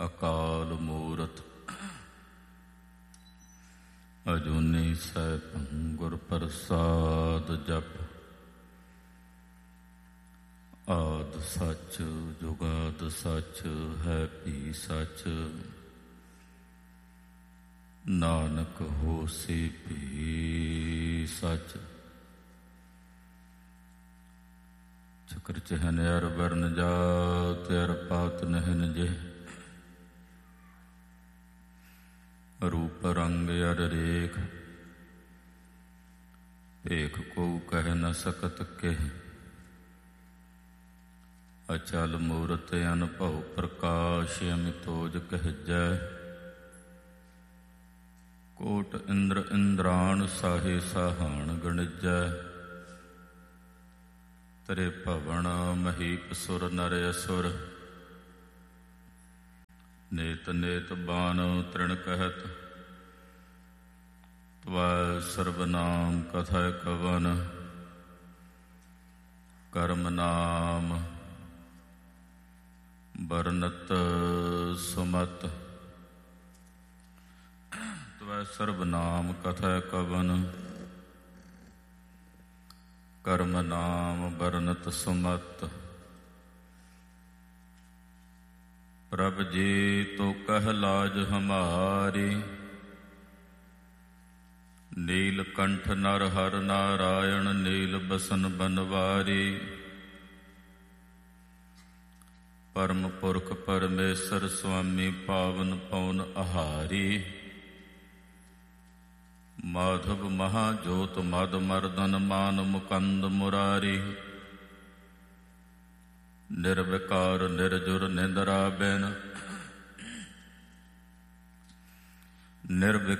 ਅਕਾਲ ਮੂਰਤਿ ਅਜੂਨੀ ਸੈਭੰ ਗੁਰ ਪ੍ਰਸਾਦਿ ਜਪੁ। ਆਦਿ ਸਚੁ ਜੁਗਾਦਿ ਸਚੁ ਹੈ ਭੀ ਸਚੁ। ਨਾਨਕ ਹੋਸੀ ਭੀ ਸਚੁ। ਚਕ੍ਰ ਚਹਨ ਅਰ ਵਰਨ ਜਾਤਿ ਅਰ ਪਾਤਿ ਨਹਿਨ ਜੇ। ਰੂਪ ਰੰਗ ਅਰ ਰੇਖ ਭੇਖ ਕਉ ਕਹਿ ਨ ਸਕਤ ਕਿਹ। ਅਚਲ ਮੂਰਤਿ ਅਨਭਉ ਪ੍ਰਕਾਸ਼ ਅਮਿਤੋਜ ਕਹਿਜੈ। ਕੋਟਿ ਇੰਦਰ ਇੰਦਰਾਣ ਸਾਹੇ ਸਾਹਾਣ ਗਣਿਜੈ। ਤ੍ਰਿ ਭਵਨ ਮਹੀਪ ਸੁਰ ਨਰ ਅਸੁਰ। ਨੇਤ ਨੇਤ ਬਾਨ ਤ੍ਰਿਣ ਕਹਿਤ ਤਵੈ ਸਰਬ ਨਾਮ ਕਥੈ ਕਵਨ। ਕਰਮ ਨਾਮ ਬਰਨਤ ਸੁਮਤ ਤਵੈ ਸਰਬ ਨਾਮ ਕਥੈ ਕਵਨ। ਕਰਮ ਨਾਮ ਬਰਨਤ ਸੁਮਤ। ਪ੍ਰਭ ਜੀ ਤੋ ਕਹਿ ਲਾਜ ਹਮਾਰੀ। ਨੀਲ ਕੰਠ ਨਰ ਹਰਿ ਨਾਰਾਇਣ ਨੀਲ ਬਸਨ ਬਨਵਾਰੀ। ਪਰਮ ਪੁਰਖ ਪਰਮੇਸ਼ਰ ਸੁਆਮੀ ਪਾਵਨ ਪਉਨ ਆਹਾਰੀ। ਮਾਧਵ ਮਹਾ ਜੋਤ ਮਦ ਮਰਦਨ ਮਾਨ ਮੁਕੰਦ ਮੁਰਾਰੀ। ਨਿਰਵਿਕਾਰ ਨਿਰਜੁਰ ਨਿੰਦਰਾ ਬਿਨ। ਨਿਰਵਿਕਾਰ